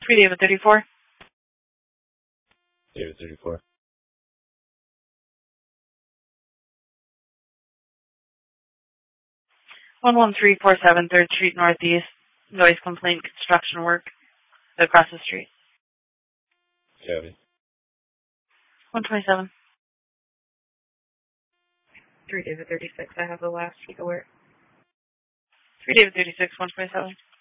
3 David 34. David 34. 11347 3rd Street Northeast. Noise complaint, construction work across the street. Copy. 127. 3 David 36. I have the last week of work. 3 David 36, 127.